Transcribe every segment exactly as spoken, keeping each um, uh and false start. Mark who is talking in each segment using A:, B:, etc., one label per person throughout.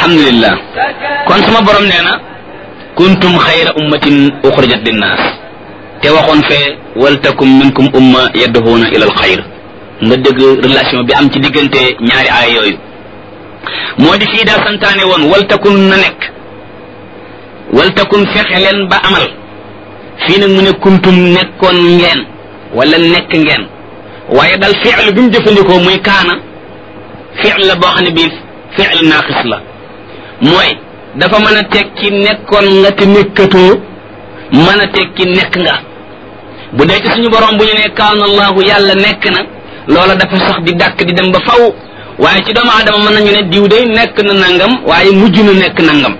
A: alhamdulillah kon sama borom nee na kuntum xayra ummatin uxrijat linnaas te waxoon fee waltakum minkum umma yadduhuuna ila al xayr nga dégg relation bi am ci diggante ñaari aay yooyu moo di fii daa santaane woon waltakun na nekk waltakun fexe leen ba amal fii nag mu ne kuntum nekkoon ngeen wala nekk ngeen waaye dal fi'l bi mu jëfandikoo muy kaana fi'l la boo xam ne bii fi'l naaqis la mooy dafa mën a tekki nekkoon nga te nekkatoo mën a tekki nekk nga bu dee ci suñu borom bu ñu ne kaana allahu yàlla nekk na loola dafa sax di dàkk di dem ba faw waaye ci doomu aadama mën nañu ne diw day nekk na nangam waaye mujj na nekk nangam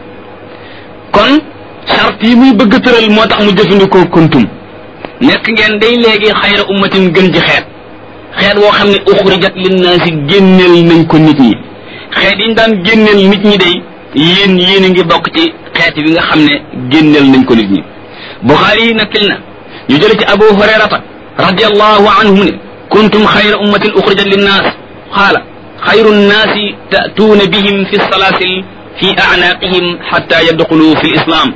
A: kon charte yi muy bëgg tëral moo tax mu jëfandikoo kuntum nekk ngeen day léegi xayra ummatin gën ci xeet xeet woo xam ne uxrijat linnaasi génneel nañ ko nit ñi xeet yi ñu daan génneel nit ñi day yéen yéen a ngi bokk ci xeet bi nga xam ne génneel nañ ko nit ñi Buxaari yi nakkil na ñu jële ci Abu Hurayrata radiyallahu anhu mu ne kuntum xayra ummatin uxrijat linnaas qaala xayru nnaasi ta'tuuna bihim fi salaasil fi a'naaqihim xatta yadxulu fi lislaam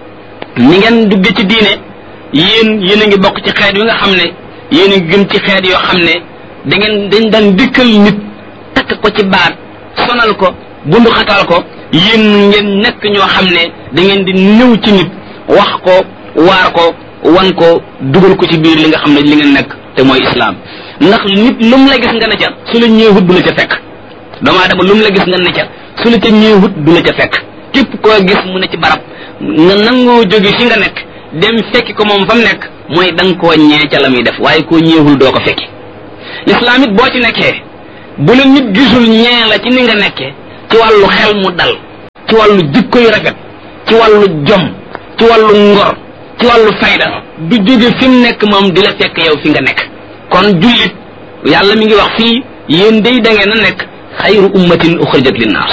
A: ni ngeen dugge ci diine yéen yéen a ngi bokk ci xeet yi nga xam ne yéen a ngi gën ci xeet yoo xam ne da ngeen dañ daan dikkal nit takk ko ci baat sonal ko bundu xataal ko yéen ngeen nekk ñoo xam ne da ngeen di ñëw ci nit wax ko waar ko wan ko dugal ko ci biir li nga xam ne li ngeen nekk te mooy islaam ndax nit lu mu la gis nga ne ca su la ñëwut du la ca fekk doomu aadama lu mu la gis nga ne ca su la ca ñëwut du la ca fekk képp koo gis mu ne ci barab nga nangoo jóge fi nga nekk dem fekki ko moom fa mu nekk mooy da nga koo ñee ca la muy def waaye koo ñeewul doo ko fekki lislaam it boo ci nekkee bu la nit gisul ñee la ci ni nga nekkee ci wàllu xel mu dal ci wàllu jikko yu rafet ci wàllu jom ci wàllu ngor ci wàllu fayda du jóge fi mu nekk moom di la fekk yow fi nga nekk kon jullit yàlla mi ngi wax fii yéen day da ngeen a nekk xayru ummatin uxrijat linnaas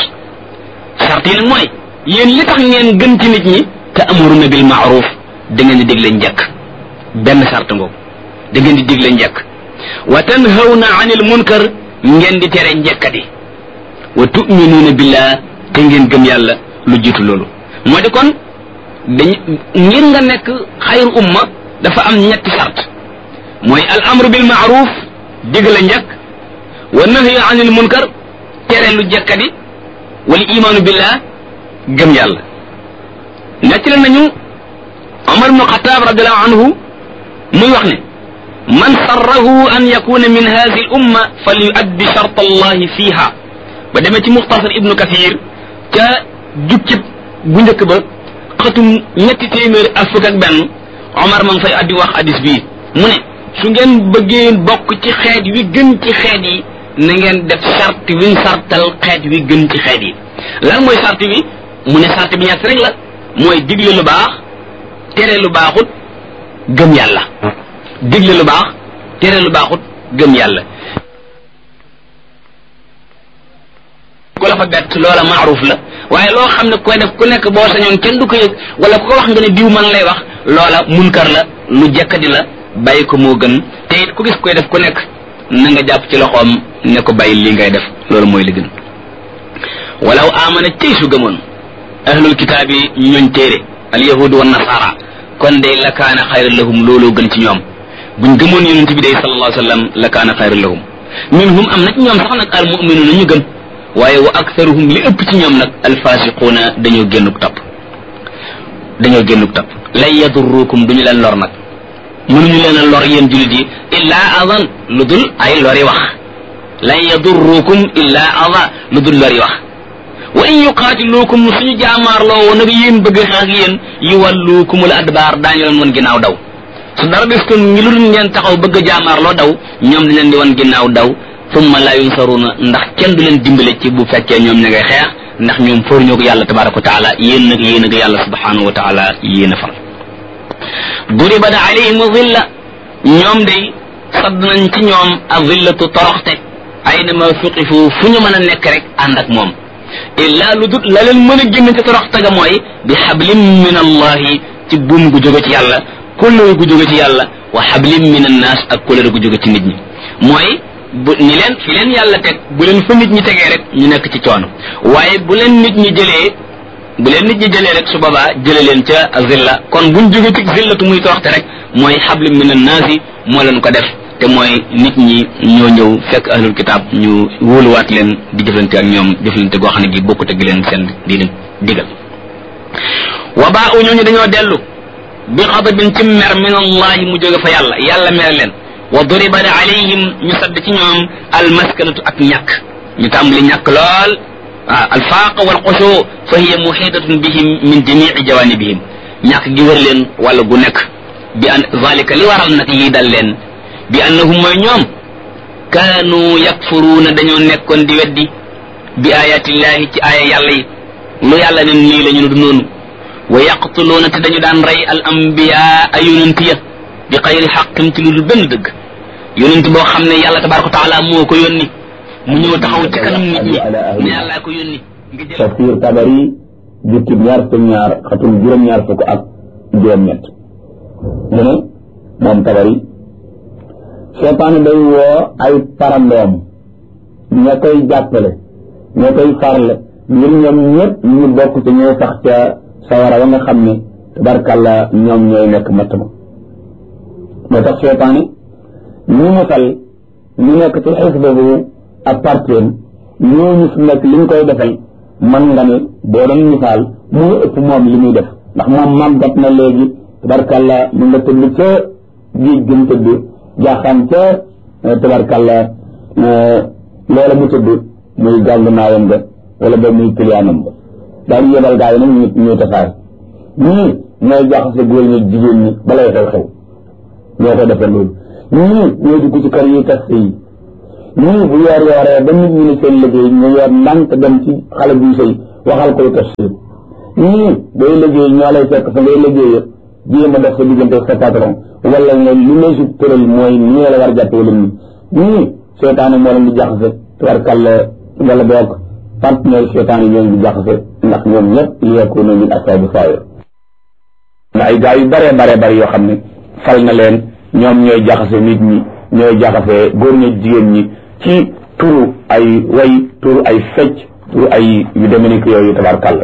A: sart yi nag mooy yéen li tax ngeen gën ci nit ñi te amuruna bil maaruf da ngeen di digle njëkk benn sart ngoogu da ngeen di digle njëkk wa tanhawna anil munkar ngeen di tere njëkkati wa tuminuuna billah te ngeen gëm yàlla lu jiitu loolu moo di kon dañ ngir nga nekk xayru umma dafa am ñetti sart mooy al amru bil maaruf digle njëkk wa nahyu anil munkar tere lu jëkkati wal imaanu billah gëm yàlla nettali nañu Umar ibn Xattaab radiyallahu anhu muy wax ne man sarrahu an yakuna min hadhihi al umma falyuaddi shart allahi fiha ba demee ci muxtasar ibnu kathir ca jukkib bu njëkk ba xatum ñetti téeméeri ak fukk ak benn Omar ma ngi fay addi wax hadis bii mu ne su ngeen bëggee bokk ci xeet wi gën ci xeet yi na ngeen def sart wiñ sartal xeet wi gën ci xeet yi lan mooy sart wi mu ne sart bi ñett rek la mooy digle lu baax tere lu baaxut gëm yàlla digle lu baax tere lu baaxut gëm yàlla ku la fa bett loola maaruf la waaye loo xam ne koy def ku nekk boo sañoon kenn du ko yëg wala ku ko wax nga ne diw man lay wax loola munkar la lu jekkadi la bàyyi ko moo gën te it ku gis koy def ku nekk na nga jàpp ci loxoom ne ko bàyyi lii ngay def loolu mooy li gën walaw amana tey su gëmoon ahlul kitaab yi ñooñ téere al yahudu wa nasara kon day la kaana xayran lahum looloo gën ci ñoom buñ gëmoon yonent bi day sallallahu alayhi wa sallam la kaana xayran lahum minhum am na ci ñoom sax nag al mu'minuuna ñu gëm waaye wa aktharuhum li ëpp ci ñoom nag alfasiquuna dañoo génnuk topp dañoo génnuk topp lan yadurrukum duñu leen lor nag mënuñu leen a lor yéen jullit yi illaa adan lu dul ay lori wax lan yadurrukum illaa ada lu dul lori wax wa in yuqaatiluukum suñu jaamaarloo woon nag yéen bëgg xeex ak yéen yuwalluukumul adbaar daañu leen woon ginnaaw daw su dara des kon ngi lu dul ngeen taxaw bëgg a jaamaarloo daw ñoom dañ leen di woon ginnaaw daw summa la yunsaruna ndax kenn du leen dimbale ci bu fekkee ñoom ña ngay xeex ndax ñoom for ñoo ko yàlla tabaraka wa taala yéen nag yéen ak yàlla subhanahu wa taala yéen a far duribat alayhim zilla ñoom day sadd nañ ci ñoom a zillatu toroxte aynama suqifu fu ñu mën a nekk rek ànd ak moom illa lu dut la leen mën a génn ci toroxte ga mooy bi xablim min allahi ci buum gu jóge ci yàlla kóllëre gu jóge ci yàlla wa xablim min annaas ak kóllëre gu jóge ci nit ñi mooy bu ni leen fi leen yàlla teg bu leen fa nit ñi tegee rek ñu nekk ci coono waaye bu leen nit ñi jëlee bu leen nit ñi jëlee rek su boobaa jële leen ca zilla kon buñ jóge ci zillatu muy tooxte rek mooy xablim min annaasi moo leen ko def te mooy nit ñi ñoo ñëw fekk ahlul kitaab ñu wóoluwaat leen di jëflante ak ñoom jëflante goo xam ne gi bokkut ak leen seen di leen digal wa baa u ñooñu dañoo dellu bi xadabin ci mer min allahi mu jóge fa yàlla yàlla mer leen wa duriba alayhim ñu sadd ci ñoom almaskanatu ak ñàkk ñu tàmbali ñàkk lool waaw alfaaq wal xushu fa hiya muhitatun bihim min jamii jawanibihim ñàkk gi wër leen wala gu nekk bi an zalika li waral nag lii dal leen bi annahum mooy ñoom kaanu yakfuruuna dañoo nekkoon di weddi bi ayatillahi ci aaya yàlla yi lu yàlla ne nii la ñu du noonu wa yaqtuluuna te dañu daan rey al ambiyaa ay yonent ya bi xayri xaqin ci lu dul benn dëgg yonent boo xam ne yàlla tabaraka wa taala moo ko yónni mu ñëw taxaw ci kanam nit ñi ne yàllaa ko yónni nga jël
B: tafsir Tabari jukki ñaar fukk ñaar xatum juróom-ñaar fukk ak juróom-ñett mu ne moom Tabari seytaane day woo ay parandoom ña koy jàppale ña koy farle ngir ñoom ñëpp ñu bokk ci ñooy sax ca sawara wa nga xam ne tabarkàlla ñoom ñooy nekk matt ma moo tax seytaane ñu musal ñu nekk ci xisba bu ak parteem ñooñu fi nekk li ñu koy defal man nga ne boo doon misaal mu ëpp moom li muy def ndax moom màggat na léegi tabarkàlla mu nga tëdd ca géej gëm tëdd jaaxaan ca tabarkàlla loola mu tëdd muy gàll naayam nga wala ba muy kiliyaanam ba daal yebal gaa yi nag ñu ñuy tasaare ñii ñooy jaxase góor ñi jigéen ñi balay xew xew ñoo ko defee loolu ñii ñoo dugg ci kër yi tas yi ñii bu yoor yooree ba nit ñi ne seen liggéey ñu yor ndànk dem ci xale buy sëy waxal koy tas yi ñii day liggéey ñoo lay fekk fa ngay liggéey yëpp jéem a def sa diggante sa patron wala nga li lay su tëral mooy nii la war jàppe wala nii ñii seetaane moo leen di jaxase tubarkàlla wala boog partenaire seetaane ñoo leen di jaxase ndax ñoom ñëpp li yakunu min ashabi sair na ay gaa yu bare bare bare yoo xam ne fal na leen ñoom ñooy jaxase nit ñi ñooy jaxase góor ñi jigéen ñi ci turu ay way turu ay fecc turu ay yu demee ni ko yooyu tabarkàlla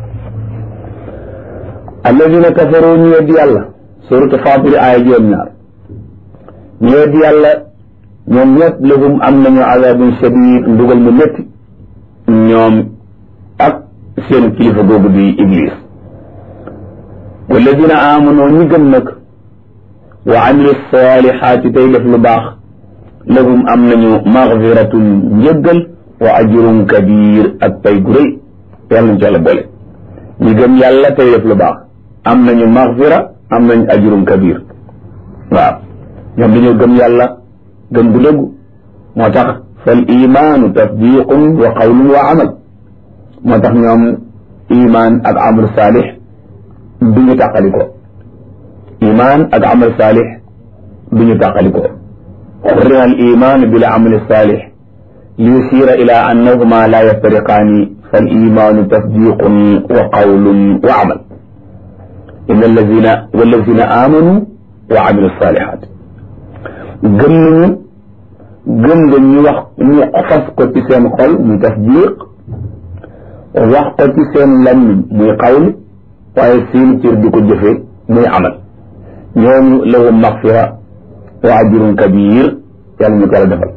B: alladina kafaru ñu weddi yàlla suratu Fatir aaya juróom-ñaar ñu weddi yàlla ñoom ñëpp lahum am nañu azabun shadid ndugal mu métti ñoom ak seen kilifa googu di iblis walladina amanu ñi gëm nag wa amilu salihaati tey def lu baax lahum am nañu magfiratun njëggal wa ajrun kabir ak pay gu rëy yàlla nañ ci yàlla boole ñi gëm yàlla tey def lu baax am nañu magfira am nañu ajrun kabir waaw ñoom dañoo gëm yàlla gëm gu dëggu moo tax fal imaanu tasdiqun wa qawlun wa amal moo tax ñoom iman ak amal saalix duñu tàqali ko iman ak amal saalix duñu tàqali ko xurrina al iman bil amal saalix liyusira ila annahuma la yaftariqaani fal imaanu tasdiqun wa qawlun wa amal inna allazina wallazina amanu wa amilu salihat gëm nañu gëm nga ñu wax ñu fas ko ci seen xol muy tasdiq wax ko ci seen làmmiñ muy qawl waaye seen cër di ko jëfe muy amal ñooñu lahum maxfira wa ajrun kabir yàlla ñu ko yàlla defal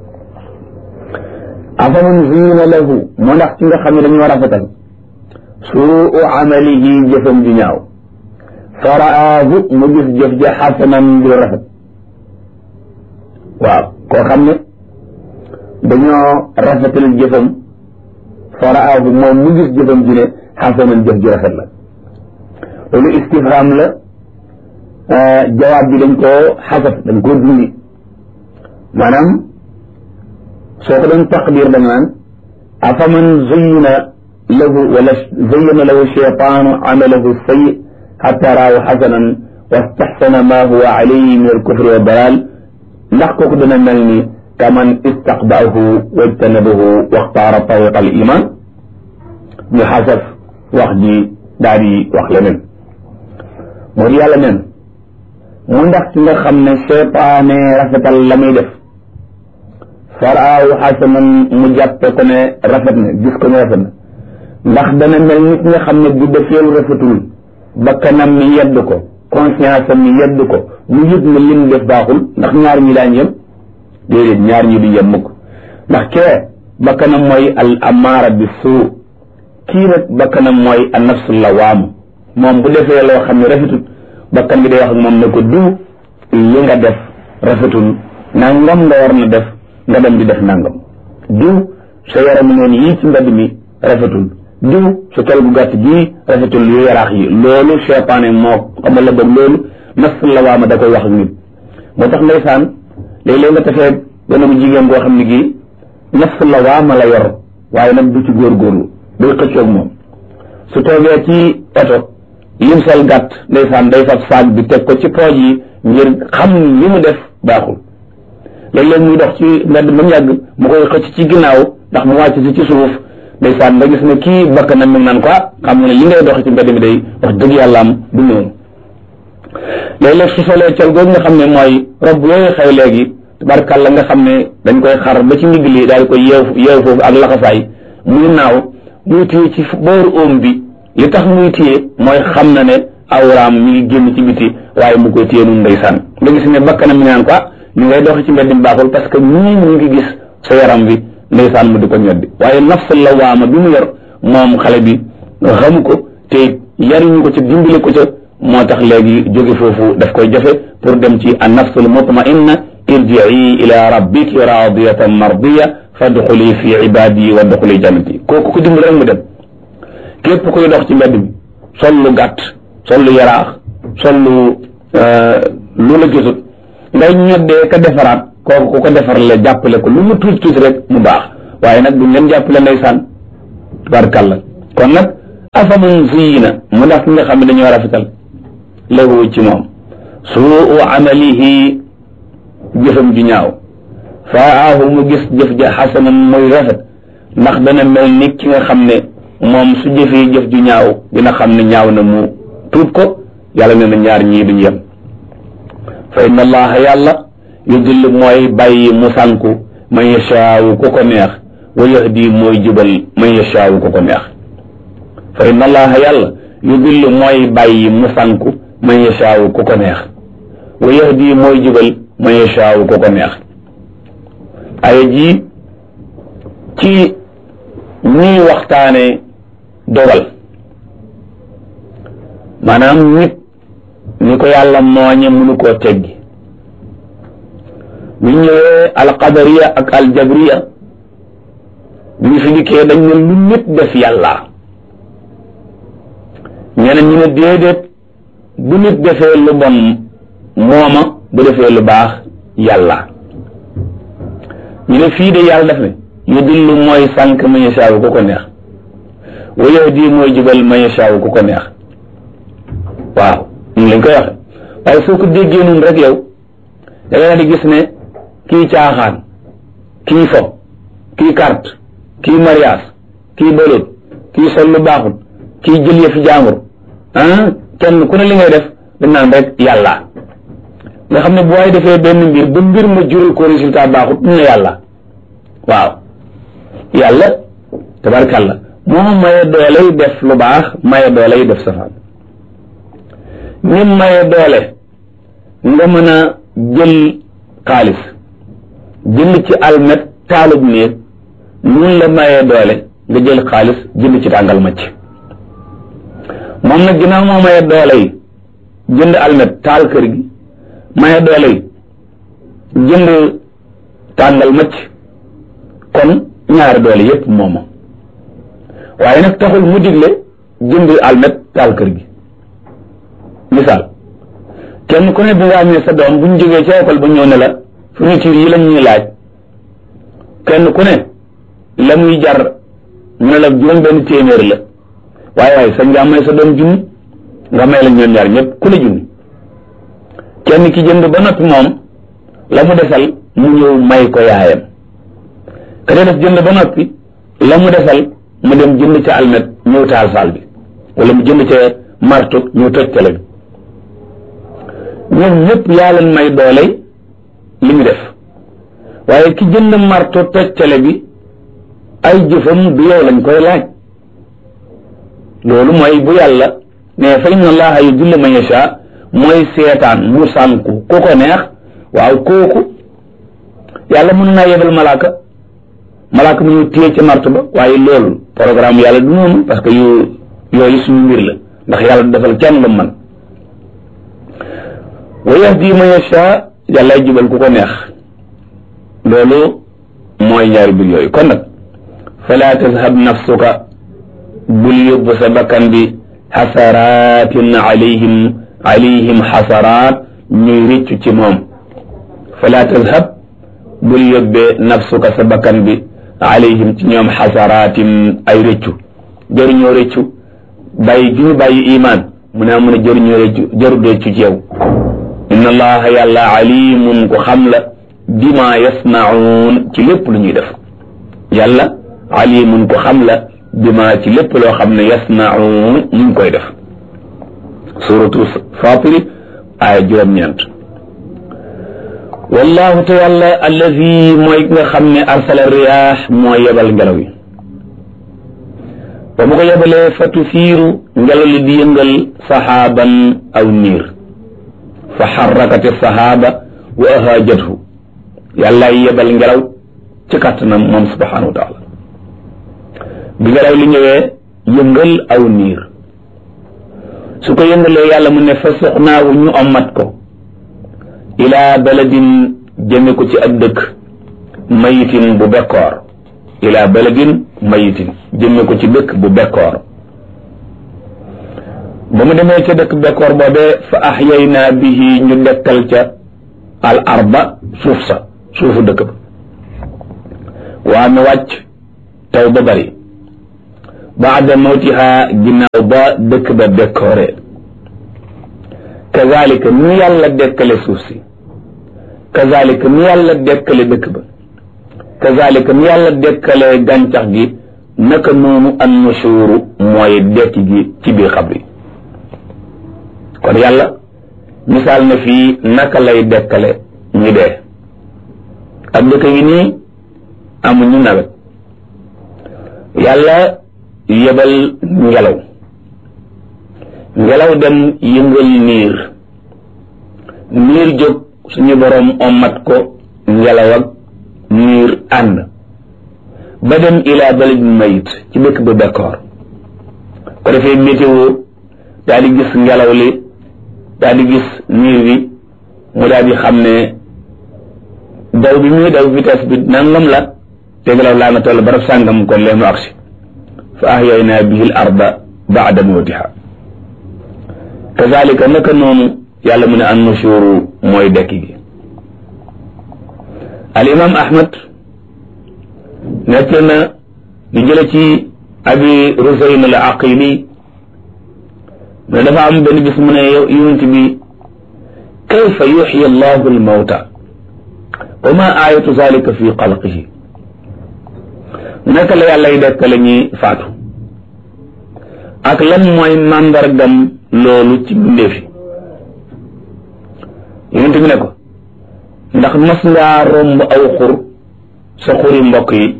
B: afaman zuyina lahu moo ndax ci nga xam ne dañoo rafetal suu amalihi jëfam di ñaaw faraahu mu gis jëf ja xasanan di rafet waaw koo xam ne dañoo rafetal jëfam faraahu moom mu gis jëfam ji ne xasanan jëf ji rafet la loolu istifham la jawaab bi dañ koo xasaf dañ koo dindi maanaam soo ko doon taqdir da nga naan afaman zuyyina lahu wala zuyyina lahu shaytaanu amalahu sayyi xatta raahu xasanan wastaxsana ma huwa alayhi min alkufri wa dalal ndax kooku dana mel ni kaman istaqbaahu wajtanabahu waxtaara tariqa al iman ñu xasaf wax ji daal di wax leneen moo di yàlla nen mu ndax ci nga xam ne seytaane rafetal la muy def faraahu xasanan mu jàppe ko ne rafet na gis ko ne rafet na ndax dana mel nit nga xam ne bu defeelu rafetul bakkanam mi yedd ko conscience am mi yedd ko mu yëg ne lim def baaxul ndax ñaar ñi daañ yem déedéet ñaar ñi du yem mukk ndax kee bakkanam mooy al amaara bi suu kii nag bakkanam mooy an nafsul lawaam moom bu defee loo xam ne rafetul bakkan bi day wax ak moom ne ko diw li nga def rafetul nangam nga war na def nga dem di def nangam diw sa yaram noonu yii ci mbedd mi rafetul diw sa tol gu gàtt gii rafetul yu yaraax yi loolu seytaane moo xamal la boog loolu nafsul lawaama da koy wax ak nit moo tax ndeysaan léeg-léeg nga tafee gone bu jigéen goo xam ne gii nafsul lawaama la yor waaye nag du ci góorgóorlu day xëccoog moom su toogee ci oto lim sol gàtt ndeysaan day fab saag bi teg ko ci pooj yi ngir xam li mu def baaxul léeg-léeg muy dox ci mbedd ba mu yàgg mu koy xëcc ci ginnaaw ndax mu wàcc si ci suuf ndeysaan nga gis ne kii bakk na mi ngi naan ko xam nga ne li ngay dox ci mbedd mi day wax dëgg yàlla am du noonu léeg-léeg su solee col googu nga xam ne mooy rob yooyu xew léegi tabarkàlla nga xam ne dañ koy xar ba ci ndigg li daal di koy yeew yeew foofu ak laxasaay muy naaw muy téye ci booru óom bi li tax muy téye mooy xam na ne awraam mi ngi génn ci biti waaye mu koy téye nun ndeysaan nga gis ne bakkanam mi naan ko ñu ngay doxi ci mbedd mi baaxul parce que ñii ñu ngi gis sa yaram bi ndeysaan mu di ko ñoddi waaye nafsul lawaama bi mu yor moom xale bi xamu ko te yariñu ko ca dimbali ko ca moo tax léegi jóge foofu daf koy jafe pour dem ci an nafsul mutmainna irjii ila rabbiki radiyatan mardiya fadxuli fi ibadi wa dxuli jannati kooku ko dimbali rek mu dem képp koy dox ci mbedd mi sol lu gàtt sol lu yaraax sol lu lu la gisut ngay ñoddee ka defaraat kooku ku ko defar la jàppale ko lu mu tuuti tuuti rek mu baax waaye nag duñ leen jàppale ndeysaan tubaarkàlla kon nag afaman ziyina mu ndax ki nga xam ne dañoo rafetal lahu ci moom suu amalihi jëfam ju ñaaw faahu mu gis jëf ja xasanan muy rafet ndax dana mel ni ki nga xam ne moom su jëfee jëf ju ñaaw dina xam ne ñaaw na mu tuub ko yàlla nee na ñaar ñii duñu yem fa inna allaha yàlla yudillu mooy bàyyi mu sànku man yashaawu ku ko neex wa yahdi mooy jubal man yashaawu ku ko neex fa inna allaha yàlla yudillu mooy bàyyi mu sànku man yashaawu ku ko neex wa yahdi mooy jubal man yashaawu ku ko neex aya ji ci ñuy waxtaane dogal maanaam nit ni ko yàlla mooñe mënu koo teggi bu ñëwee alqadariya ak aljabriya bi ñu fi dikkee dañ ne lu nit def yàlla ñeneen ñu ne déedéet bu nit defee lu bon mooma bu defee lu baax yàlla ñu ne fii de yàlla def ne yudillu mooy sànq man yashaawu ku ko neex wa yahdi mooy jubal man yashaawu ku ko neex waaw ñu lañ koy waxe waaye soo ko déggee noonu rek yow da nga di gis ne kii caaxaan kii fo kii carte kii mariage kii bëloot kii sol lu baaxul kii jël yëfi jaambur ah kenn ku ne li ngay def dañ naan rek yàlla nga xam ne bu waay defee benn mbir ba mbir ma jural ko résultat baaxut ñu ne yàlla waaw yàlla tabarkàlla moom maye dooley def lu baax maye dooley def safaan ni maye doole nga mën a jël xaalis jënd ci almet taalub néeg nun la maye doole nga jël xaalis jënd ci tàngal macc moom nag ginnaaw moo maye doole yi jënd almet taal kër gi maye doole yi jënd tàngal macc kon ñaari doole yépp mooma waaye nag taxul mu digle jënd almet taal kër gi misaal kenn ku ne bi nga amee sa doom bu ñu jógee ca école ba ñëw ne la fourniture yi lañ ñuy laaj kenn ku ne la muy jar ñu ne la juróom benn téeméer la waaye waaye sañ nga may sa doom junni nga may la ñoom ñaar ñëpp ku ne junni kenn ki jënd ba noppi moom la mu desal mu ñëw may ko yaayam ka def jënd ba noppi la mu desal mu dem jënd ca almet ñëw taal saal bi wala mu jënd ca marto ñëw toj tele bi ñoom ñëpp yaa leen may doole li ñu def waaye ki jënd marto toccale bi ay jëfam du yow lañ koy laaj. loolu mooy bu yàlla ne fa inna allaha yudillu man yasha mooy seetaan mu sànku ku ko neex. waaw kooku yàlla mën naa yebal malaaka malaaka mu ñu téye ca marto ba waaye loolu programme yàlla du noonu parce que yu yooyu suñu mbir la ndax yàlla du defal kenn lu man wa yahdi man yasha yàlla jubal ku ko neex. loolu mooy ñaari mbir yooyu kon nag fala tazhab nafsuka bul yóbbu sa bakkan bi xasaratin alayhim alayhim xasaraat ñuy rëccu ci moom. fala tazhab bul yóbbee nafsuka sa bakkan bi alayhim ci ñoom xasaraatin ay rëccu jëruñoo rëccu bàyyi gi ñu bàyyi imaan mu ne a mun a jëruñoo rëccu jëru rëccu ci yow. inna allaha yàlla alimun ko xam la bima yasnaun ci lépp lu ñuy def. yàlla alimun ko xam la bima ci lépp loo xam ne yasnaun ñu ngi koy def. suratu Faatiri aaya juróom-ñeent. wallahu te yàlla allazi mooy nga xam ne arsala riyaax moo yebal ngelaw yi ba mu ko yebalee fa tusiiru ngelaw li di yëngal saxaaban aw niir fa xarrakati saxaaba wa ahaajathu yàllaay yebal ngelaw ci kàttanam moom subhanahu wa taala bi ngelaw li ñëwee yëngal aw niir su ko yëngalee yàlla mu ne fa suqnaawu ñu ommat ko ila baladin jëme ko ci ab dëkk mayitin bu bekkoor ila baladin mayitin jëme ko ci dëkk bu bekkoor ba mu demee ca dëkk bekkoor boobee fa ahyayna bihi ñu dekkal ca al arba suuf sa suufu dëkk ba waa mi wàcc taw ba bari baada mawtiha ginnaaw ba dëkk ba bekkooree kazalika ni yàlla dekkale suuf si kazalika ni yàlla dekkale dëkk ba kazalika ni yàlla dekkale gàncax gi naka noonu an nushuru mooy dekki gi ci biir xabri kon yàlla misaal na fii naka lay dekkale ñi dee ak dëkk yi nii amuñu nawet yàlla yebal ngelaw ngelaw dem yëngal niir niir jóg suñu boroom ommat ko ngelaw ak niir ànd ba dem ila baladin mayit ci dëkk ba bekkoor ko defee météo daal di gis ngelaw li daal di gis niir bi mu daal di xam ne daw bi muy daw vitesse bi nangam la te ngelaw laa nga toll barab sàngam kon leen mu agsi fa ahyayna bihi al arda ba'da mawtiha kazalika naka noonu yàlla mu ne an nushuru mooy dekki gi al imam ahmad nekk na di jële ci abi rusayn al aqili ne dafa am benn bis mu ne yonent bi kayfa yuxyi allahu al mawta wa ma ayatu zalika fi xalqihi naka la yàlla y dekkale ñi faatu ak lan mooy màndargam loolu ci mbindeefi yonent bi ne ko ndax mas ngaa romb aw xur sa xuri mbokk yi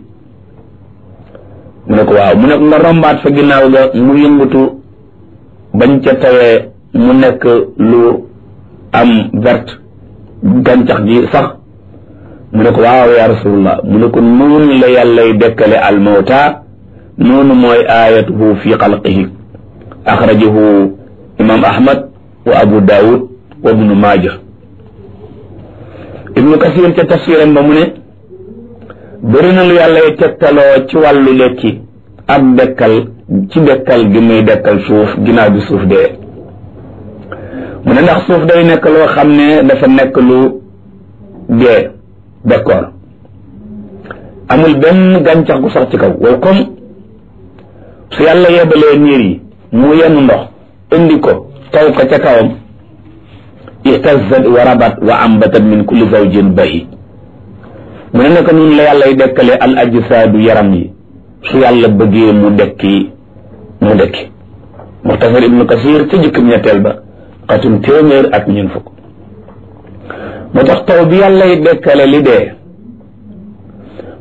B: mu ne ko waaw mu ne ko nga rombaat fa ginnaaw ga mu yëngatu bañ ca tawee mu nekk lu am verte gàncax gi sax mu ne ko waaw ya rasulullah mu ne ko noonu la yàllay dekkale almawta noonu mooy ayatuhu fi xalqihi axrajahu imam ahmad wa abu daawud wa ibnu maaja ibnu kasir ca tafsiram ba mu ne bëri na lu yàllay tegtaloo ci wàllu lekki ak dekkal ci dekkal gi muy dekkal suuf ginnaaw bi suuf dee mu ne ndax suuf day nekk loo xam ne dafa nekk lu dee bekkoor amul benn gàncax gu sax ci kaw waaw comme su yàlla yebalee niir yi mu yenn ndox indi ko taw ko ca kawam ihtazat wa rabat wa ambatat min kulli zawjin bahi mu ne naka noonu la yàlla y dekkale al ajsaadu yaram yi su yàlla bëggee mu dekki mu dekki muxtasar ibnu kasir ca jëkkam ñetteel ba xatum téeméer ak ñeent fukk moo tax taw bi yàlla y dekkale li dee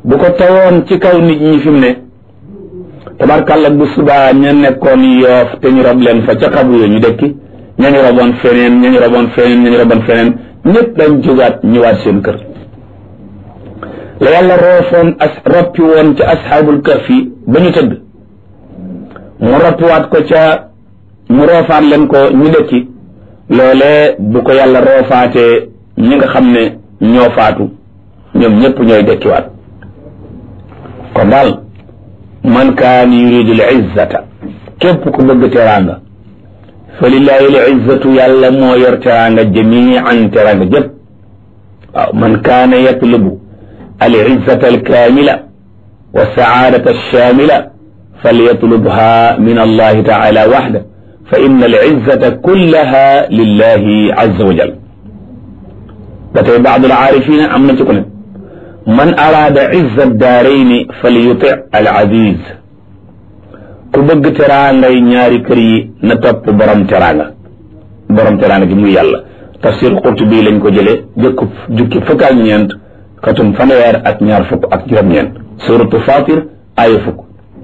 B: bu ko tawoon ci kaw nit ñi fi mu ne tabarkàlla bu subaa ña nekkoon Yoof te ñu rob leen fa ca xabu yo ñu dekki ñañu roboon feneen ñañu roboon feneen ñañu roboon feneen ñëpp dañ jógaat ñëwaat seen kër la yàlla roofoon as roppi woon ca asxaabul kahfi ba ñu tëdd mu roppiwaat ko ca mu roofaat leen ko ñu dekki loolee bu ko yàlla roofaatee ñi nga xam ne ñoo faatu ñoom ñëpp ñooy dekkiwaat kon daal man kaan yuridu l izzata képp ku bëgg teraanga fa lillahi l izzatu yàlla moo yor teraanga jamian teraanga jëpp waaw man kaana yatlubu al izzata al kaamila wa saadata alshamila falyatlubha min allahi taala waxda fa inna al izzata kullaha lillahi azza wa jal ba tey baadu al aarifina am na ci ku ne man araada izza daarayni falyuti al aziz ku bëgg teraangay ñaari kër yi na topp borom teraanga borom teraanga gi muy yàlla tafsir Qurtubi lañ ko jëlee jëkk jukki fukk ak ñeent katum fanweer ak ñaar fukk ak juróom-ñeent suratu Fatir aaya fukk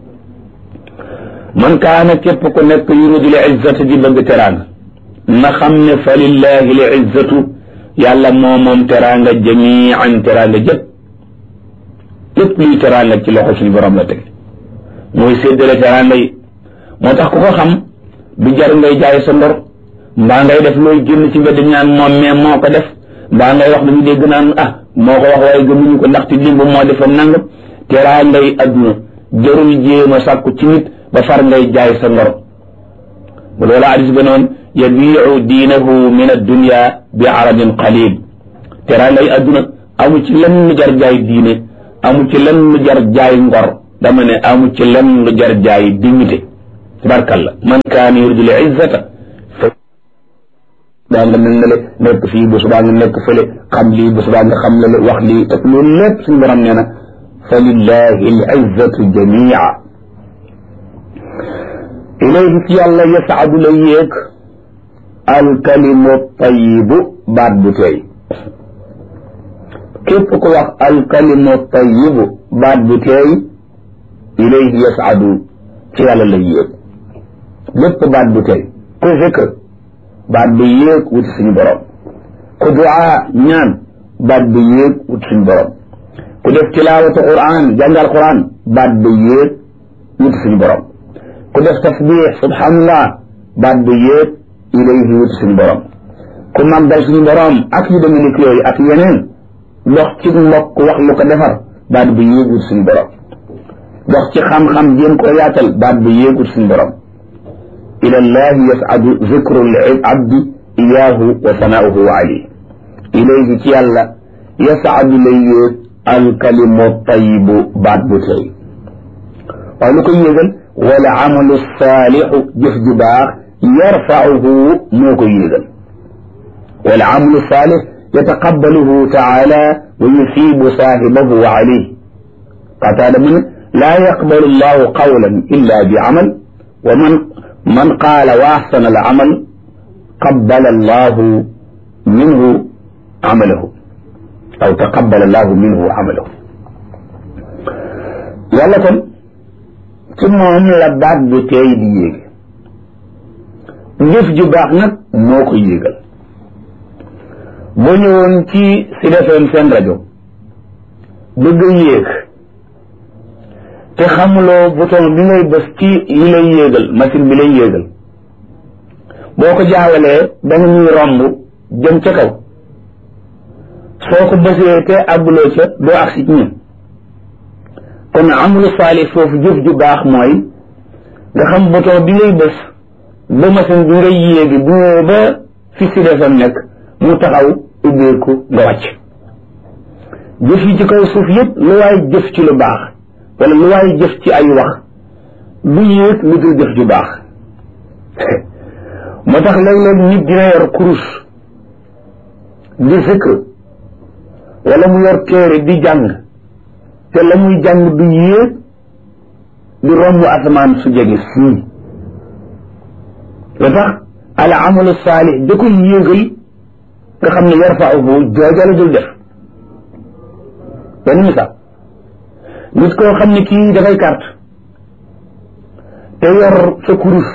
B: man kaana képp ku nekk yuridu l izzata di bëgg teraanga na xam ne fa lillahi l izzatu yàlla moo moom teraanga jamian teraanga jëpp lépp luy teraanga ci loxo suñu borom la teg mooy séddale teraanga yi moo tax ku ko xam du jar ngay jaay sa ndor mbaa ngay def looy génn ci mbedd ñaan moom mais moo ko def mbaa ngay wax lu ñu dégg naan ah moo ko wax waaye gëmuñu ko ndaxte limba moo defam nangam teraanga yi adduna jarul jéem a sàkku ci nit ba far ngay jaay sa ndor bu loola hadis ba noonu yabiu diinahu min addunya bi aradin qalil teraanga yi adduna amu ci lenn jar jaay diine amu ci lenn lu jar jaay ngor dama ne amu ci lenn lu jar jaay dignité tabarkalla man kaana yuridu l izzata daa nga mel ne le nekk fii bu subaa nga nekk fële xam lii bu subaa nga xam la le wax lii te loolu lépp suñu borom nee na fa lillahi l izzatu jamia ilayhi ci yàlla yasaadu la yéeg alkalimu tayibu baat bu tey képp ku wax alkalimu tayibu baat bu teey ilayhi yasaadu ci yàlla la yéeg lépp baat bu teey ku zikr baat bu yéeg wuti suñu borom ku duaa ñaan baat bu yéeg wuti suñu borom ku def tilaawatu quran jàngal quran baat bu yéeg wuti suñu borom ku def tasbix subhanallah baat bu yéeg ilayhi wuti suñu borom ku màggal suñu borom ak yu demee ni yooyu ak yeneen dox ci mbokk wax lu ko defar baat bu yéegul suñu borom dox ci xam-xam jéem koo yaatal baat bu yéegul suñu borom ila llahi yasadu zikru l abdi iyaahu wa sanaauhu alayhi ilayhi ci yàlla yasadu lay yéeg alkalimu tayibu baat bu tey waaye lu koy yéegal wala amalu saalixu jëf ju baax yarfauhu moo koy yéegal wala amalu saalix yataqabbaluhu taala wa yusibu saahibahu alayhi qataada mu ne laa yaqbalu allahu qawlan illa bi amal wa man man qaala wa ahsana al amal qabbala allahu minhu amalahu aw taqabbala allahu minhu amalahu yàlla kon ci moom la baat bu teey di yéege jëf ju baax nag moo ko yéegal boo ñëwoon ci Sud F M seen rajo bëgg a yéeg te xamuloo bouton bi ngay bës ci li lay yéegal machine bi lay yéegal boo ko jaawalee da nga ñuy romb jëm ca kaw soo ko bësee te àgguloo ca doo agsi ci ñun kon amalu saalih foofu jëf ju baax mooy nga xam bouton bi ngay bës ba machine bi ngay yéegi bu ñëwee ba fi Sud F M nekk mu taxaw ubbeeku nga wàcc jëf yi ci kaw suuf yëpp lu waay jëf ci lu baax wala lu waay jëf ci ay wax du yéeg lu dul jëf ju baax moo tax léeg-léeg nit dina yor kurus di zikr wala mu yor téere di jàng te la muy jàng du yéeg di romb asamaan su jege sii lu tax al amalu saalih da koy yéegal nga xam ne yarfa'uhu jooja la dul def benn misaal nit koo xam ne kii dafay carte te yor sa kurus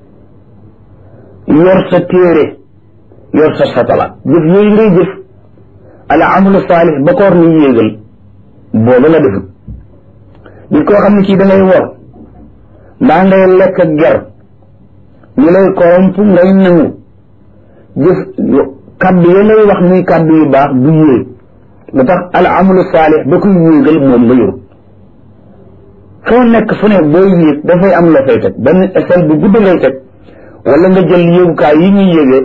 B: yor sa téere yor sa satala jëf yooyu ngay jëf al amalu saalih ba koor ni yéegal booba la defut nit koo xam ne kii da ngay wor mbaa ngay lekk ak ger ñu lay koromp ngay nangu jëf kàddu ya ngay wax muy kàddu yu baax du yéeg lu tax al amalu saalih ba koy yéegal moom nga yor foo nekk fu ne booy yéeg dafay am la fay teg benn échelle bu gudd ngay teg wala nga jël yéegukaay yi ñuy yéegee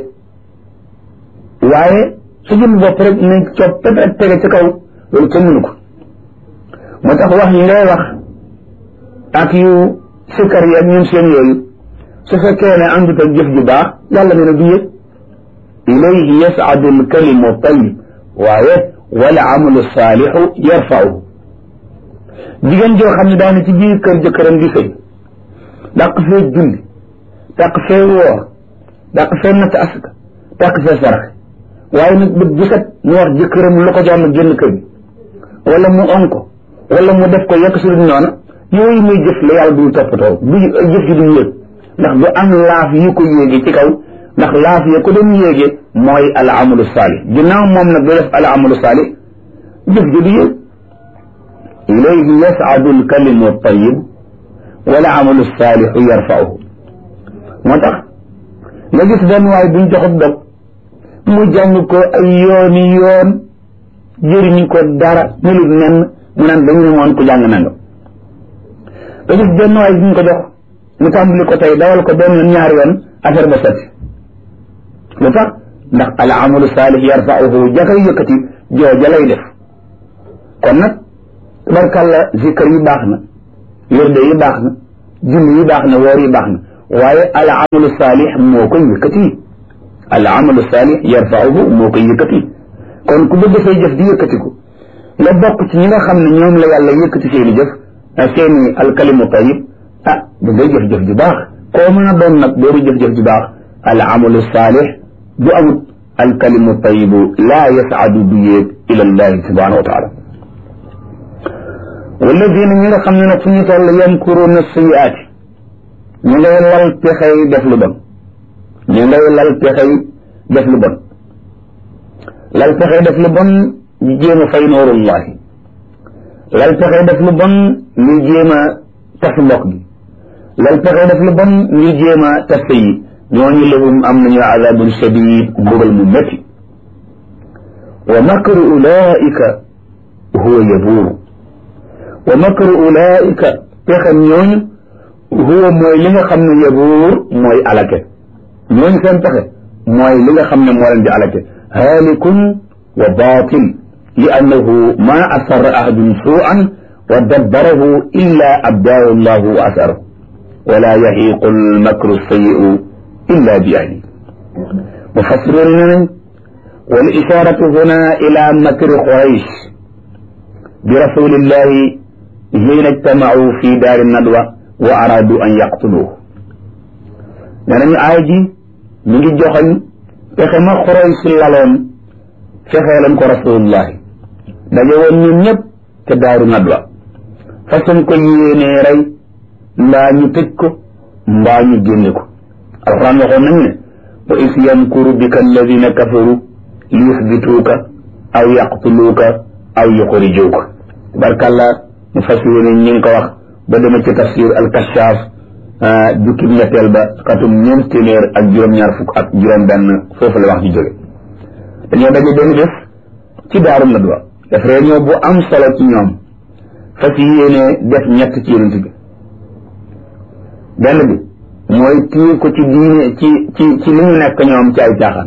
B: waaye su jëm bopp rek nañ coppet ak tege ci kaw loolu kenn mënu ko moo tax wax yi ngay wax ak yu sikkar yi ak ñun seen yooyu su fekkee ne àndut ak jëf ju baax yàlla nee na du yëg ilayhi yas'adu al-kalimu tayyib waaye wal amalu saalixu yarfa'uhu jigéen joo xam ne daana ci biir kër jëkkëram di sëy dàq fee julli dàq fee woor dàq fee natt asaka dàq fee sarax waaye nag bët bu set mu wax jëkkëram lu ko jox mu génn kër gi wala mu on ko wala mu def ko yekk su dul noona yooyu muy jëf la yàlla du toppatoo du jëf ji du yéeg ndax du am laaf yu ko yéege ci kaw ndax laaf ya ko doon yéege mooy al amalu saalih ginnaaw moom nag du def al amalu saalih jëf ji du yéeg ilayhi yas'adu al kalimu tayyib wal amalu saalihu yarfa'uhu moo tax nga gis benn waay buñ joxut dog mu jàng ko ay yooni yoon jëriñu ko dara melut nen mu naan dañu ne moon ku jàng nanga nga gis benn waay buñ ko jox mu tàmbali ko tey dawal ko benn yoon ñaari yoon affaire ba sotti lu tax ndax al amalu saalih yarfa'uhu jakay yëkkati jooja lay def kon nag tabarkàlla zikkar yi baax na wérde yi baax na julli yi baax na woor yi baax na waaye al amalu saalih moo koy yëkkati al amalu saalih yarfa'uhu moo koy yëkkati kon ku bëgg say jëf di yëkkatiku la bokk ci ñi nga xam ne ñoom la yàlla yëkkati seeni jëf seeni alkalimu tayyib ah da ngay jëf-jëf ju baax koo mën a doon nag dooru jëf-jëf ju baax al amalu saalih du amut alkalimu tayyibu laa yas'adu du yéeg ila llahi subhanahu wa taala walladina ñi nga xam ne nag fu ñu toll yamkuruuna sayyi'aati ñu ngay lal pexey def lu bon ñu ngay lal pexey def lu bon lal pexey def lu bon ñu jéem a fay noorullahi lal pexey def lu bon ñu jéem a tas mbokk gi lal pexey def lu bon ñu jéem a tas yi ñooñu lahum am nañu azabun shadid mbugal mu métti wa makru ulaika huwa yabuuru wa makru ulaika pexem ñooñu huwa mooy li nga xam ne yabuur mooy alake ñooñu seen pexe mooy li nga xam ne moo leen di alake haalikun wa baatil li annahu ma asarra ahadun suu'an wa dabbarahu illa abdaahu llahu wa asarahu wala yahiqu almakru sayyi'u illa bi ahli mufassiroon ne nañ wal isharatu huna ila makri quraysh bi rasulillahi hiina ijtama'u fi daari nadwa wa araadu an yaqtuluhu nee nañu aaya ji mi ngi joxoñ pexe ma Quraysh laloon fexeelan ko rasulullahi daje woon ñun ñëpp te daaru nadwa façon ko yéenee rey mbaa ñu tëj ko mbaa ñu génne ko alquran waxoon nañu ne wa is yamkuru bika alladina kafaru li yusbituuka aw yaqtuluuka aw yuxrijuuka barkalla mu fas yéene ñi ngi ko wax ba dema ci tafsir al-Kashaf jukki ñetteel ba xatum ñeent téeméer ak juróom-ñaar fukk ak juróom-benn foofu la wax ji jóge dañoo daje benn bés ci daaru nadwa def réunion bu am solo ci ñoom fas yéene def ñett ci yonent bi benn bi mooy tiir ko ci diine ci ci ci li ñu nekk ñoom ci ay caaxaan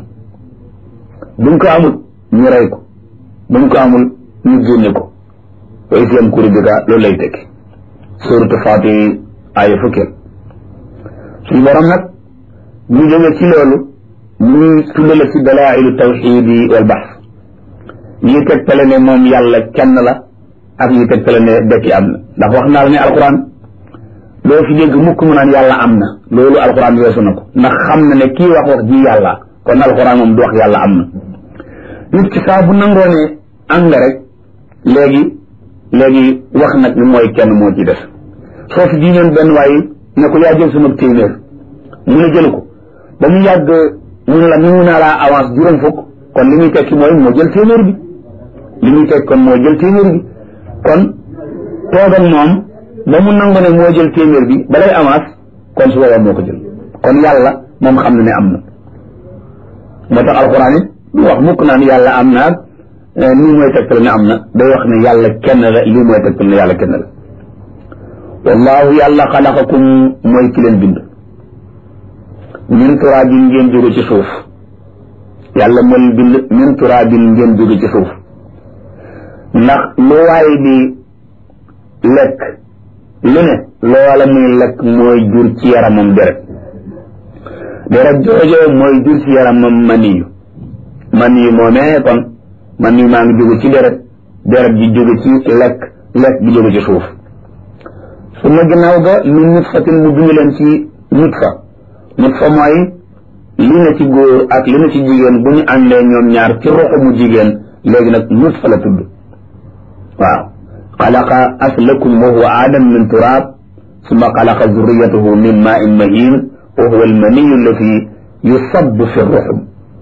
B: buñ ko amul ñu rey ko buñ ko amul ñu génne ko wa is yamkuru bika loolu lay tekki suratu Fatir aaya fukkeel suñu borom nag ñu jóge ci loolu ñu tuddale ci dalailu tawxidi wal bahs ñi tegtale ne moom yàlla kenn la ak ñi tegtale ne dekki am na ndax wax naa la ne alquran doo fi dégg mukk mu naan yàlla am na loolu alquran weesu na ko ndax xam na ne kii wax wax ji yàlla kon alquran moom du wax yàlla am na nit ki saa bu nangoo ne am nga rek léegi léegi wax nag ni mooy kenn moo ci def soo fi jiñoon benn waaye ne ko yaa jël sama téeméer mu ne jël ko ba mu yàgg mu ne la nangu naa laa avance juróom fukk kon li muy tekki mooy moo jël téeméer bi li muy tekki kon moo jël téeméer bi kon toogal moom ba mu nangu ne moo jël téeméer bi balay avance kon su boobaa moo ko jël kon yàlla moom xam na ne am na moo tax alxuraan it du wax mukk naan yàlla am na ak lii mooy tegtal ne am na day wax ne yàlla kenn la lii mooy tegtal ne yàlla kenn la wallahu yàlla xalaqakum mooy ki leen bind min turaabin ngeen jóge ci suuf yàlla moo leen bind min turaabin ngeen jóge ci suuf ndax lu waaye di lekk lu ne loola muy lekk mooy jur ci yaramam deret deret joojo mooy jur ci yaramam maniyu maniyu moomee kon maniyu maa ngi jóge ci deret deret ji jóge ci lekk lekk bi jóge ci suuf su ma ginnaaw ga min nutfatin mu bind leen ci nutfa nutfa mooy li na ci góor ak li na ci jigéen bu ñu àndee ñoom ñaar ci roxo mu jigéen léegi nag nutfa la tudd waaw xalaqa aslakum wa huwa aadam min turaab summa xalaqa zurriyatahu min maa'in mahiin wa huwa almaniyu allati yusabbu fi ruxum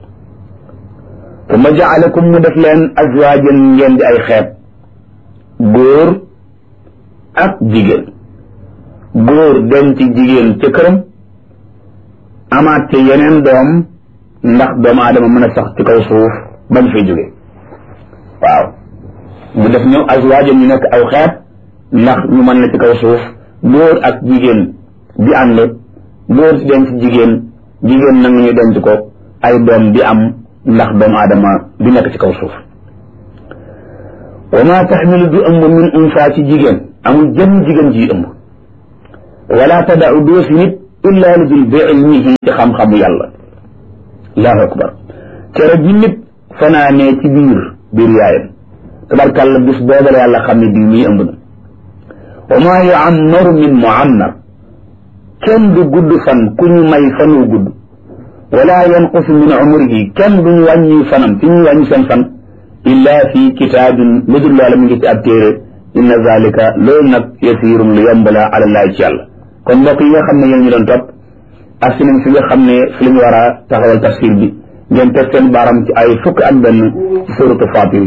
B: summa jaalakum mu def leen azwaajan ngeen di ay xeet góor ak jigéen góor dem ci jigéen ca këram amaat ca yeneen doom ndax doomu aadama mën a sax ci kaw suuf bañ fay jóge waaw mu def ñëw azwaajam ñu nekk aw xeet ndax ñu mën na ci kaw suuf góor ak jigéen di ànd góor di denc jigéen jigéen nangu ñu denc ko ay doom di am ndax doomu aadama di nekk ci kaw suuf wa ma taxmilu du ëmb min unsa ci jigéen amul jëm jigéen ji ëmb wala tada'u doo fi nit illa li dul bi ilmihi ci xam-xamu yàlla allahu akbar kere ji nit fanaanee ci biir biir yaayam tabarkàlla bis booba la yàlla xam ne bii muy ëmb na wa maa yuammaru min muammar kenn du gudd fan ku ñu may fanu gudd wala yanqusu min umrihi kenn duñu wàññi fanam ci ñu wàññi seen fan illa fi kitaabin lu dul loola mu ngi ci ab téere inna zalika loolu nag yasirum lu yomb la ala llahi ci yàlla kon mbokk yi nga xam ne yéen ñu doon topp ak si nañ fi nga xam ne fi la ñu war a taxawal tafsir bi ngeen teg seen baaram ci ay fukk ak benn ci suratu Faatir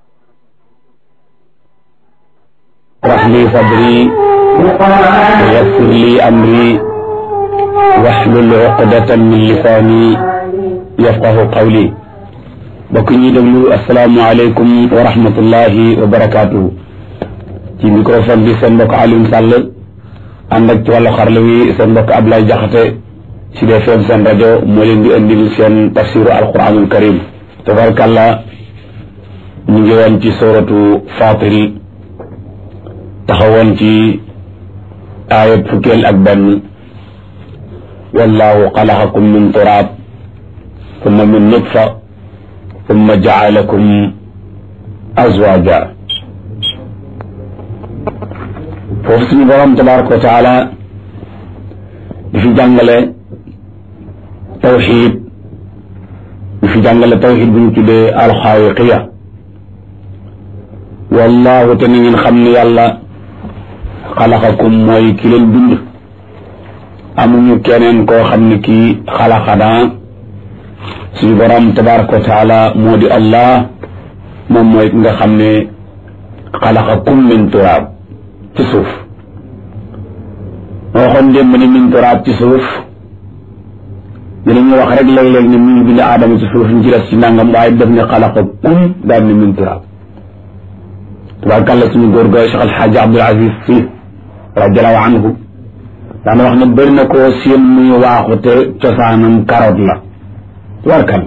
B: اشرح لي صدري ويسر لي أمري واحلل عقدة من لساني يفقه قولي بكني دغلو السلام عليكم ورحمة الله وبركاته ci microphone bi seen mbokk Alioune Sall ànd ak ci wàllu xarala wi seen mbokk Ablaye Jaxate ci Sud F M seen rajo moo leen di indil seen tafsiru alquranul karim tabarakallah ñu ngi woon ci suratu Faatir taxawoon ci aayat fukkeel ak benn wallahu xalaqakum min turaab thumma min nutfa thumma jaalakum azwaaja foofu suñu borom tabaraka wa taala di fi jàngale tawxid di fi jàngale tawxid bu ñu tuddee alxaawiqiya wallahu te ni ngeen xam ne yàlla xalaqakum mooy ki leen bind amuñu keneen koo xam ne kii xalaqanaa suñu borom tabaraka wa taala moo di allah moom mooy ki nga xam ne xalaqakum min turaab ci suuf moo waxoon démb ni min turaab ci suuf dinañu wax rek léeg-léeg ne mi ngi bind aadama ci suuf ñu ci des ci nangam waaye def ne xalaqakum daal ni min turaab tabaarkalla suñu góor ga Cheikh Alxaaji Abdul Aziz Sy radiallahu anhu daana wax ne bëri na koo seen muy waaxu te cosaanam karoot la tabaarkalla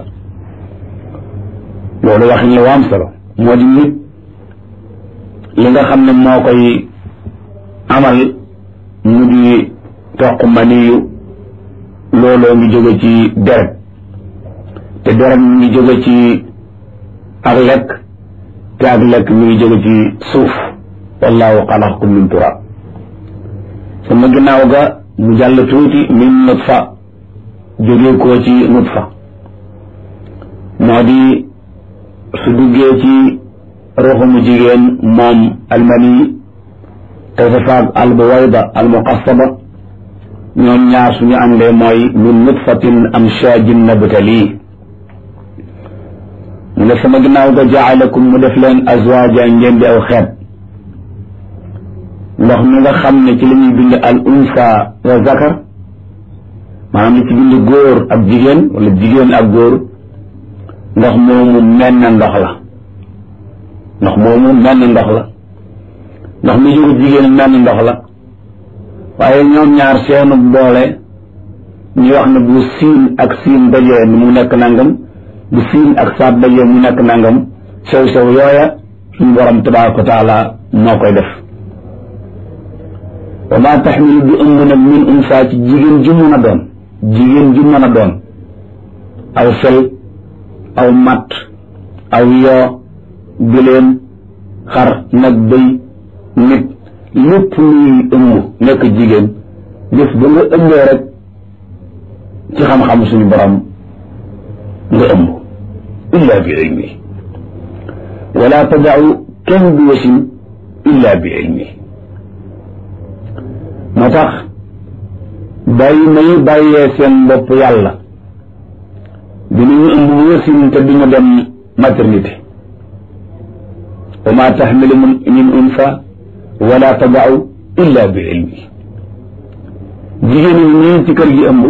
B: loolu waxin la waam solo moo di nit li nga xam ne moo koy amal mu di toq maniyu looloo ngi jóge ci deret te deret mi ngi jóge ci ak lekk te ak lekk mi ngi jóge ci suuf wallahu xalaqakum min turaab sama ginnaaw ga mu jàll tuuti min nutfa jóge koo ci nutfa moo di su duggee ci ruuxu mu jigéen moom almani tase faag albuwayda almuqassaba ñoom ñaar suñu àndee mooy min nutfatin amshaajin nabtalii mu ne sama ginnaaw ga jaalakum mu def leen azwaaja ngeen di aw xeet ndox mi nga xam ne ci la ñuy bind al unsa wa zakar maanaam li ci bind góor ak jigéen wala jigéen ak góor ndox moomu menn ndox la ndox moomu menn ndox la ndox mi jur jigéen menn ndox la waaye ñoom ñaar seenu boole ñu wax ne bu siin ak siin dajee mu nekk nangam bu siin ak saat dajee mu nekk nangam sew sew yooya suñu borom tabaraka wa taala moo koy def wa ma taxmilu bi ëmb nag min unsa ci jigéen ju mën a doon jigéen ju mën a doon aw fel aw matt aw yoo bileen xar nag bëy nit lépp luy ëmb nekk jigéen def ba nga ëmbee rek ci xam-xam suñu borom nga ëmb illa bi ilmi wala tadau kenn du wasin illa bi ilmi moo tax bàyyi may bàyyee seen bopp yàlla dinañu ëmb wasin te duñu dem maternité wa ma taxmilu min unsa wala tadau illa bi ilmi jigéen ñi ñii ci kër gi ëmb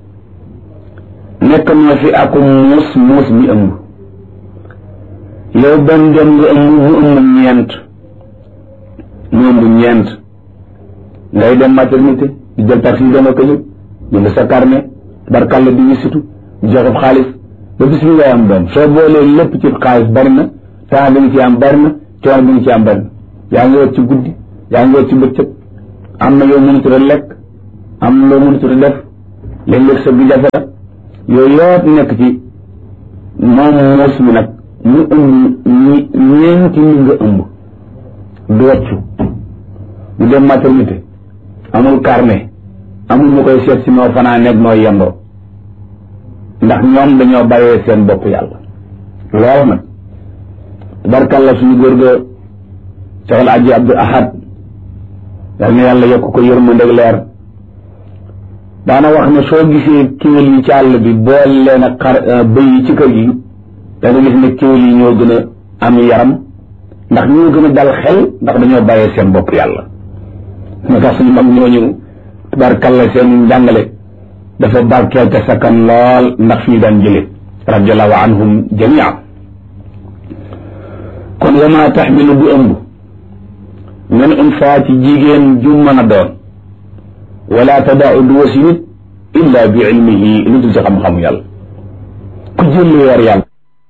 B: nekk na fi ak muus muus mi ëmb yow benn dem nga ëmb mu ëmb ñeent mu ëmb ñeent ngay dem maternité di jël taxi dama ko yëg jënd sa carnet barkalla di wisitu di joxe xaalis ba bis bi ngay am doom soo boolee lépp ci xaalis bari na temps bi nga ci am bari na coono bi nga ci am bari na yaa ngi wër ci guddi yaa ngi wër ci bëccëg am na yoo mënut a lekk am na loo mënut a def léeg-léeg sa bi jafe la yooyu yoo nekk ci moom muus mi nag mu ëmb ñi ñeenti mi nga ëmb du wàccu du dem maternité amul carnet amul mu koy seet si noo fanaa nekk noo yendoo ndax ñoom dañoo bàyyee seen bopp yàlla loolu nag barkalla suñu góor ga Cheikh El Hadji Abdou Ahad yal na yàlla yokk ko yërmande leer daana wax ne soo gisee kéwél yi ci àll bi bool leen ak xar bëy yi ci kër gi da nga gis ne kéwél yi ñoo gën a am yaram ndax ñoo gën a dal xel ndax dañoo bàyyee seen bopp yàlla moo tax suñu mag ñooñu tabarkalla seen njàngale dafa barkeel te sakkan lool ndax fi ñu daan jële radiallahu anhum jamia kon wa ma taxmilu bu ëmb min unsa ci jigéen ju mën a doon wala tadau du wasi nit illa bi ilmihi lu dul ci xam-xamu yàlla ku jël lu yor yàlla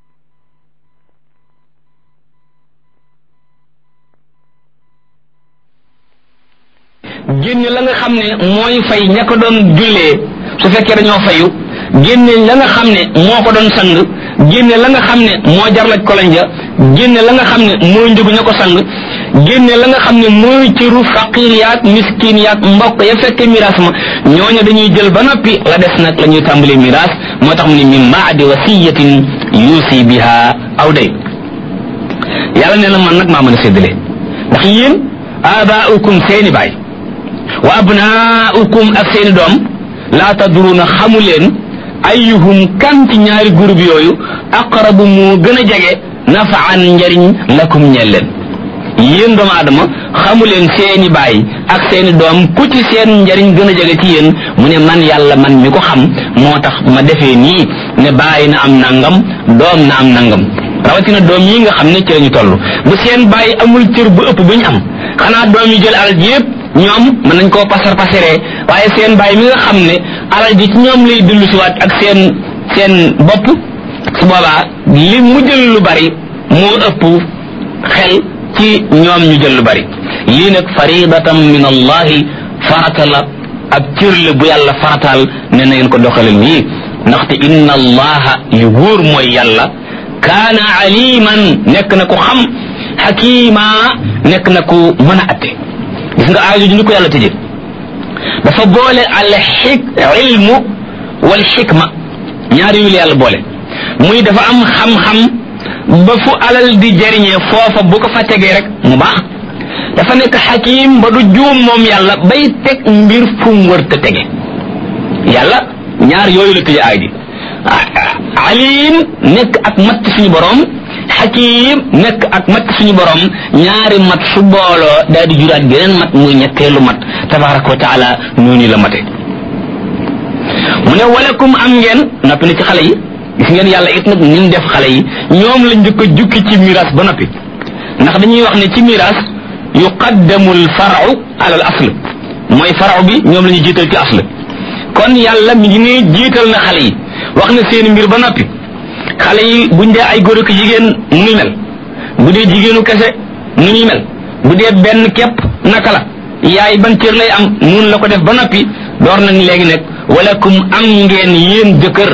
A: génne la nga xam ne mooy fay ña ko doon jullee su fekkee dañoo fayu génne la nga xam ne moo ko doon sang génne la nga xam ne moo jarlaj kolonja génne la nga xam ne mooy njëgu ña ko sang génne la nga xam ne mooy cëru faqir yaag miskin yaag mbokk ya fekke miraas ma ñooñu dañuy jël ba noppi la des nag la ñuy tàmbalee miraas moo tax mu ne min baadi wasiyatin yuusi biha aw day yàlla nee na man nag maa mën a séddale ndax yéen abaaukum seeni baay wa abnaaukum ak seeni doom laa tadruuna xamu leen ayyuhum kan ci ñaari groupe yooyu aqrabu mu gën a jege nafaan njariñ lakum ñeel leen yéen doomu aadama xamu leen seeni baay ak seeni doom ku ci seen njariñ gën a jege ci yéen mu ne man yàlla man mi ko xam moo tax ma defee nii ne baay na am nangam doom na am nangam rawatina doom yi nga xam ne ci lañu toll bu seen baay amul cër bu ëpp bu ñu am xanaa doom yi jël alal ji yépp ñoom mën nañ koo pasar pasaree waaye seen baay mi nga xam ne alal ji ci ñoom lay dellu si waat ak seen seen bopp su boobaa li mu jël lu bari moo ëpp xel ci ñoom ñu jël lu bari lii nag faridatan min allahi farata la ab cër la bu yàlla farataal ne na ngeen ko doxale nii ndaxte inna allaha yu wóor mooy yàlla kaana aliman nekk na ko xam xakima nekk na ko mën a atte gis nga aaju ju ñu ko yàlla tëjee dafa boole al xik ilmu wal xikma ñaari yu la yàlla boole muy dafa am xam-xam ba fu alal di jariñee foofa bu ko fa tegee rek mu baax dafa nekk xakim ba du juum moom yàlla bay teg mbir fu mu wër te tege yàlla ñaar yooyu la tëje aay ji alim nekk ak matt suñu borom xakim nekk ak matt suñu borom ñaari mat su booloo daal di juraat geneen mat muy ñetteelu mat tabaraka wa taala noonu la mate mu ne walakum am ngeen noppi na ci xale yi gis ngeen yàlla it nag ni mu def xale yi ñoom lañ njëkk a jukki ci miraas ba noppi ndax dañuy wax ne ci miraas yuqaddamu al faru ala al asl mooy faru bi ñoom la ñu jiital ci asl kon yàlla mi ngi ne jiital na xale yi wax na seen mbir ba noppi xale yi buñ dee ay góor ak jigéen nu ñuy mel bu dee jigéenu kese nu ñuy mel bu dee benn képp naka la yaay ban cër lay am nun la ko def ba noppi door nañ léegi nag walakum am ngeen yéen jëkkër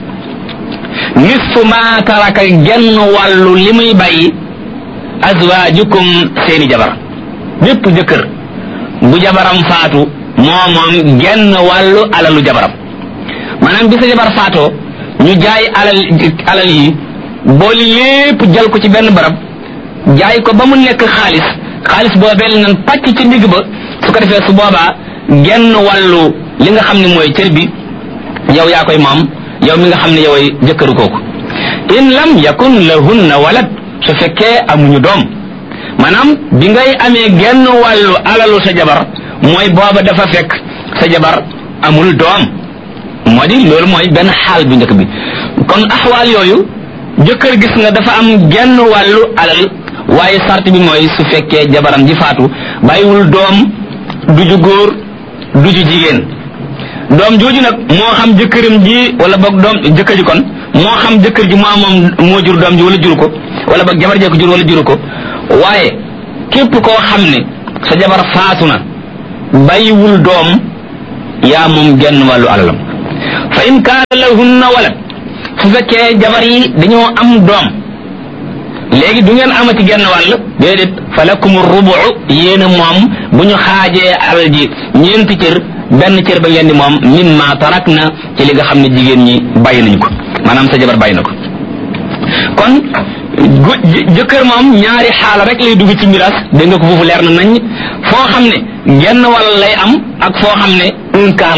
A: nisfu ma taraka genn wàllu li muy bàyyi azwaajukum seeni jabar bépp jëkkër bu jabaram faatu moo moom genn wàllu alalu jabaram maanaam bi sa jabar faatoo ñu jaay alal alal yi booli lépp jël ko ci benn barab jaay ko ba mu nekk xaalis xaalis boobee la nan pàcc ci ndigg ba su ko defee su boobaa genn wàllu li nga xam ne mooy cër bi yow yaa koy moom yow mi nga xam ne yoway jëkkëru kooku in lam yakun lahunna walad su fekkee amuñu doom maanaam bi ngay amee genn wàllu alalu sa jabar mooy booba dafa fekk sa jabar amul doom moo di loolu mooy benn xaal bu njëkk bi kon axwaal yooyu jëkkër gis nga dafa am genn wàllu alal waaye sart bi mooy su fekkee jabaram ji faatu bàyyiwul doom du ju góor du ju jigéen doom jooju nag moo xam jëkkëram ji wala boog doom jëkkër ji kon moo xam jëkkër ji moo moom moo jur doom ji wala juru ko wala boog jabar jee ko jur wala juru ko waaye képp koo xam ne sa jabar faatu na bàyyiwul doom yaa moom genn wàllu alalam fa in kaana lahunna walad su fekkee jabar yi dañoo am doom léegi du ngeen amati genn wàll déedéet fa lakum rubu yéen a moom bu ñu xaajee alal ji ñeenti cër benn cër ba ngeen di moom mimma tarak na ci li nga xam ne jigéen ñi bàyyi nañu ko maanaam sa jabar bàyyi na ko kon jëkkër moom ñaari xaala rek lay dugg ci miraas dégg nga ko foofu leer na nañ foo xam ne genn wàll lay am ak foo xam ne un quart